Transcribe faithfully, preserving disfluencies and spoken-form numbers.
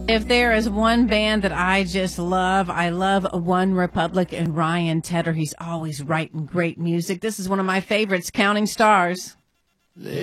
If there is one band that I just love, I love One Republic and Ryan Tedder. He's always writing great music. This is one of my favorites, Counting Stars.